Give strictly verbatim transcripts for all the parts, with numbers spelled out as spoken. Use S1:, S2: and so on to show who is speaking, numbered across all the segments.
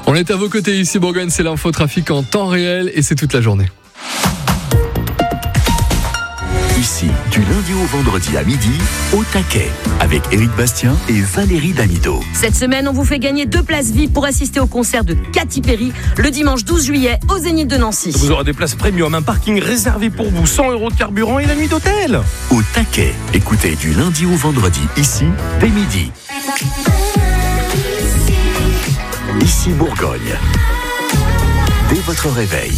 S1: On est à vos côtés ici, Bourgogne, c'est l'infotrafic en temps réel et c'est toute la journée.
S2: Ici, du lundi au vendredi à midi, au taquet, avec Éric Bastien et Valérie Damido.
S3: Cette semaine, on vous fait gagner deux places V I P pour assister au concert de Katy Perry le dimanche douze juillet au Zénith de Nancy.
S4: Vous aurez des places premium, un parking réservé pour vous, cent euros de carburant et la nuit d'hôtel.
S2: Au taquet, écoutez du lundi au vendredi, ici, dès midi. Ici Bourgogne. Dès votre réveil.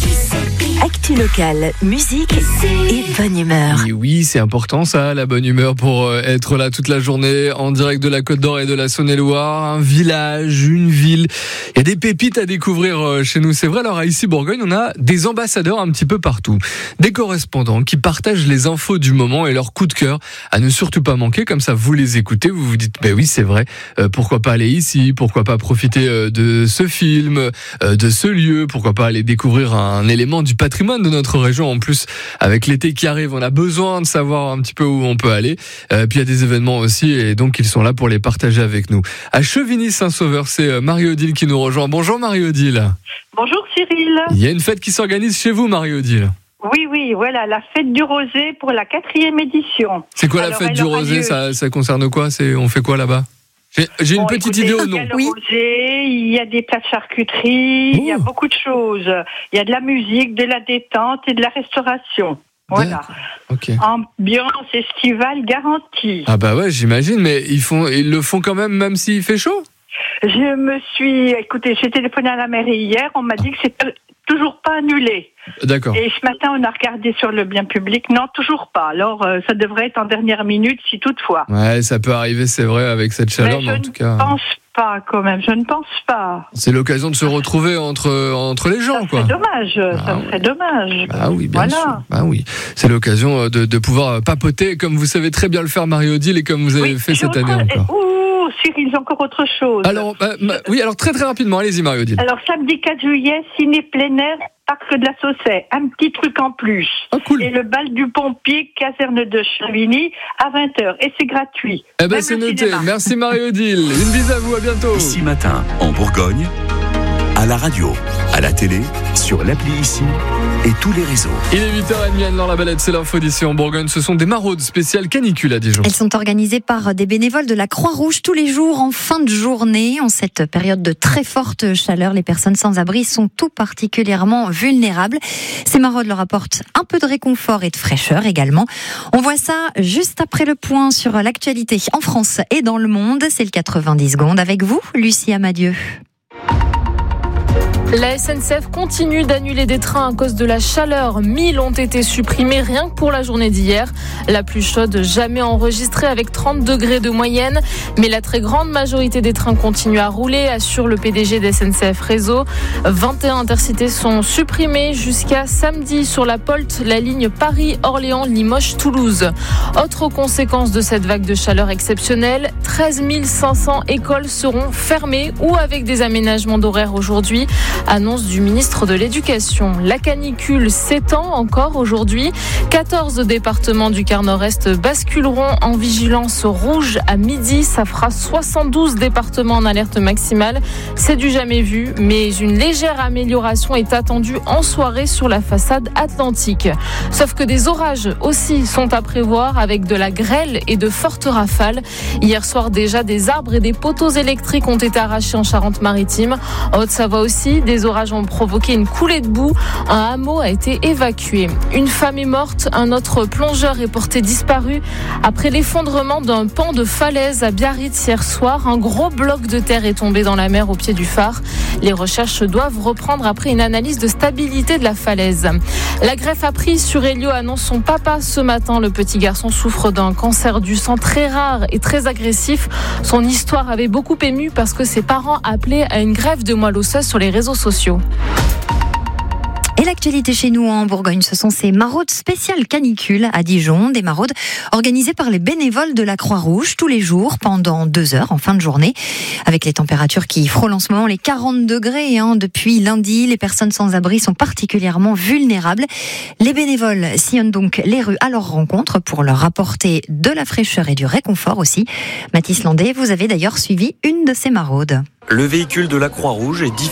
S5: Actu locale, musique et bonne humeur.
S1: Et oui, c'est important ça, la bonne humeur pour être là toute la journée en direct de la Côte d'Or et de la Saône-et-Loire. Un village, une ville. Il y a des pépites à découvrir chez nous, c'est vrai. Alors ici Bourgogne, on a des ambassadeurs un petit peu partout. Des correspondants qui partagent les infos du moment et leurs coups de cœur à ne surtout pas manquer. Comme ça, vous les écoutez, vous vous dites, ben oui, c'est vrai. Euh, pourquoi pas aller ici? Pourquoi pas profiter de ce film, de ce lieu? Pourquoi pas aller découvrir un élément du patrimoine de notre région? En plus, avec l'été qui arrive, on a besoin de savoir un petit peu où on peut aller. Euh, puis il y a des événements aussi, et donc ils sont là pour les partager avec nous. À Chevigny-Saint-Sauveur, c'est Marie-Odile qui nous rejoint. Bonjour Marie-Odile.
S6: Bonjour Cyril.
S1: Il y a une fête qui s'organise chez vous, Marie-Odile.
S6: Oui, oui, voilà, la fête du rosé pour la quatrième édition.
S1: C'est quoi
S6: Alors,
S1: la fête du rosé? ça, ça concerne quoi? C'est, on fait quoi là-bas? J'ai, j'ai bon, une petite
S6: écoutez,
S1: idée au nom.
S6: Il y a le oui. rosé, il y a des plats de charcuterie, Ouh. il y a beaucoup de choses. Il y a de la musique, de la détente et de la restauration. Voilà.
S1: Okay.
S6: Ambiance estivale garantie.
S1: Ah bah ouais, j'imagine, mais ils font, ils le font quand même, même s'il fait chaud?
S6: Je me suis, écoutez, j'ai téléphoné à la mairie hier, on m'a dit que c'est toujours pas annulé.
S1: D'accord.
S6: Et ce matin, on a regardé sur le bien public. Non, toujours pas. Alors, euh, ça devrait être en dernière minute, si toutefois.
S1: Ouais, ça peut arriver, c'est vrai, avec cette chaleur, mais, mais en tout cas.
S6: Je ne pense pas, quand même. Je ne pense pas.
S1: C'est l'occasion de se retrouver entre entre les gens,
S6: ça
S1: quoi.
S6: C'est dommage.
S1: Ah,
S6: ça
S1: oui.
S6: serait dommage.
S1: Ah oui, bien
S6: voilà.
S1: sûr. Ah oui. C'est l'occasion de de pouvoir papoter, comme vous savez très bien le faire, Marie-Odile, et comme vous avez
S6: oui,
S1: fait cette année
S6: autre...
S1: encore.
S6: Ouh, Cyril, j'ai encore autre chose.
S1: Alors, bah, bah, oui, alors très très rapidement, allez-y, Marie-Odile.
S6: Alors, samedi quatre juillet, ciné plein air, parc de la Saussay, un petit truc en plus.
S1: Ah, cool.
S6: Et le bal du pompier, caserne de Chevigny, à vingt heures. Et c'est gratuit.
S1: Eh ben, c'est noté. Cinéma. Merci Marie-Odile. Une bise à vous, à bientôt.
S2: Ici matin, en Bourgogne, à la radio, à la télé, sur l'appli Ici et tous les réseaux.
S1: Il est huit heures trente dans la balade, c'est l'info d'ici en Bourgogne. Ce sont des maraudes spéciales canicule à Dijon.
S5: Elles sont organisées par des bénévoles de la Croix-Rouge tous les jours en fin de journée. En cette période de très forte chaleur, les personnes sans abri sont tout particulièrement vulnérables. Ces maraudes leur apportent un peu de réconfort et de fraîcheur également. On voit ça juste après le point sur l'actualité en France et dans le monde. C'est le quatre-vingt-dix secondes avec vous, Lucie Amadieu.
S7: La S N C F continue d'annuler des trains à cause de la chaleur. mille ont été supprimés rien que pour la journée d'hier. La plus chaude jamais enregistrée avec trente degrés de moyenne. Mais la très grande majorité des trains continuent à rouler, assure le P D G d'S N C F Réseau. vingt et un intercités sont supprimés jusqu'à samedi sur la Polte, la ligne Paris-Orléans-Limoges-Toulouse. Autre conséquence de cette vague de chaleur exceptionnelle, treize mille cinq cents écoles seront fermées ou avec des aménagements d'horaire aujourd'hui. Annonce du ministre de l'Éducation. La canicule s'étend encore aujourd'hui. quatorze départements du quart nord-est basculeront en vigilance rouge à midi. Ça fera soixante-douze départements en alerte maximale. C'est du jamais vu, mais une légère amélioration est attendue en soirée sur la façade atlantique. Sauf que des orages aussi sont à prévoir avec de la grêle et de fortes rafales. Hier soir déjà, des arbres et des poteaux électriques ont été arrachés en Charente-Maritime. En Haute-Savoie aussi, des orages ont provoqué une coulée de boue. Un hameau a été évacué. Une femme est morte, un autre plongeur est porté disparu après l'effondrement d'un pan de falaise à Biarritz hier soir. Un gros bloc de terre est tombé dans la mer au pied du phare. Les recherches doivent reprendre après une analyse de stabilité de la falaise. La greffe a pris sur Elio, annonce son papa ce matin. Le petit garçon souffre d'un cancer du sang très rare et très agressif. Son histoire avait beaucoup ému parce que ses parents appelaient à une greffe de moelle osseuse sur les réseaux sociaux.
S5: Et l'actualité chez nous en Bourgogne, ce sont ces maraudes spéciales canicules à Dijon, des maraudes organisées par les bénévoles de la Croix-Rouge tous les jours pendant deux heures en fin de journée. Avec les températures qui frôlent en ce moment les quarante degrés hein, depuis lundi, les personnes sans abri sont particulièrement vulnérables. Les bénévoles sillonnent donc les rues à leur rencontre pour leur apporter de la fraîcheur et du réconfort aussi. Mathis Landais, vous avez d'ailleurs suivi une de ces maraudes.
S8: Le véhicule de la Croix-Rouge est difficile.